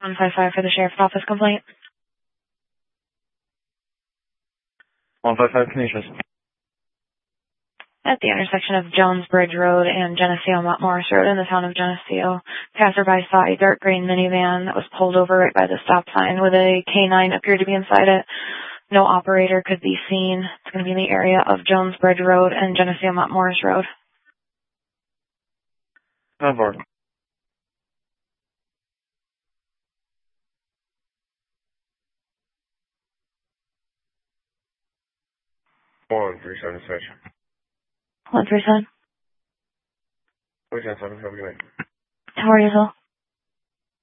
155 for the Sheriff's Office complaint. 155 Canisius. At the intersection of Jones Bridge Road and Geneseo Mount Morris Road in the town of Geneseo, passerby saw a dark green minivan that was pulled over right by the stop sign with a K9 appeared to be inside it. No operator could be seen. It's going to be in the area of Jones Bridge Road and Geneseo Mount Morris Road. On board. 137 station. 137. Have a good night. How are you, Phil?